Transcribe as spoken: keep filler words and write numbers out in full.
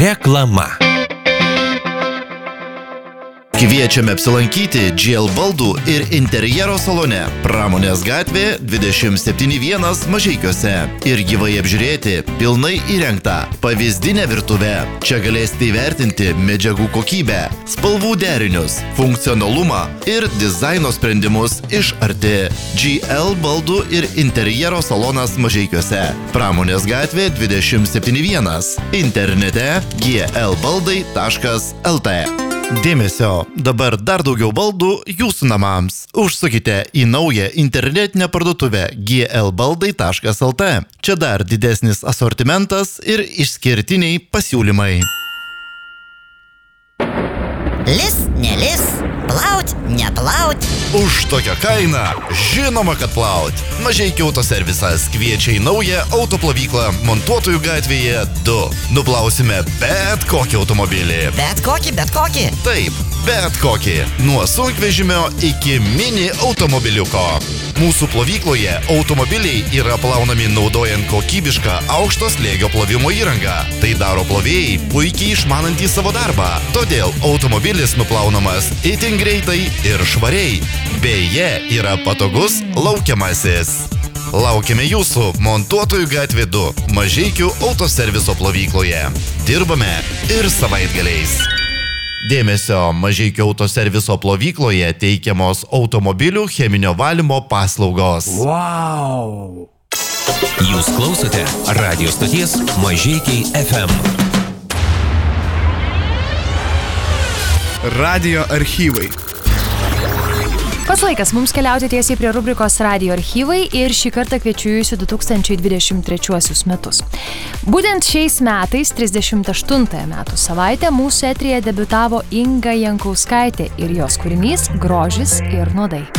Reklama. Kviečiame apsilankyti G L baldų ir interjero salone Pramonės gatvė dvidešimt septyni vienas Mažeikiuose ir gyvai apžiūrėti pilnai įrengtą pavyzdinę virtuvę. Čia galėsite įvertinti medžiagų kokybę, spalvų derinius, funkcionalumą ir dizaino sprendimus iš arti. G L baldų ir interjero salonas Mažeikiuose. Pramonės gatvė dvidešimt septyni vienas. Internete g l baldai taškas l t. Dėmesio, dabar dar daugiau baldų jūsų namams. Užsukite į naują internetinę parduotuvę g l baldai taškas l t. Čia dar didesnis asortimentas ir išskirtiniai pasiūlymai. Lis, nelis, plaut, neplaut. Už tokią kainą žinoma, kad plaut. Mažeikių autoservisas kviečia į naują autoplovyklą Montuotojų gatvėje du. Nuplausime bet kokį automobilį. Bet kokį, bet kokį. Taip, bet kokį. Nuo sunkvežimio iki mini automobiliuko. Mūsų plovykloje automobiliai yra plaunami naudojant kokybišką aukšto slėgio plovimo įrangą. Tai daro plovėjai puikiai išmanantys savo darbą. Todėl automobilis nuplaunamas itin greitai ir švariai. Beje, yra patogus laukiamasis. Laukiame jūsų Montuotojų gatvė du Mažeikių autoserviso plovykloje. Dirbame ir savaitgaliais. Dėmesio, Mažeikių autoserviso plovykloje teikiamos automobilių cheminio valymo paslaugos. Wow! Jūs klausote radio stoties Mažeikiai F M. Radio archyvai. Pats laikas mums keliauti tiesiai prie rubrikos Radio archyvai ir šį kartą kviečiu jūs į du tūkstančiai dvidešimt trečiuosius metus. Būtent šiais metais, trisdešimt aštuntąją metų savaitę, mūsų eteryje debiutavo Inga Jankauskaitė ir jos kūrinys Grožis ir nuodai.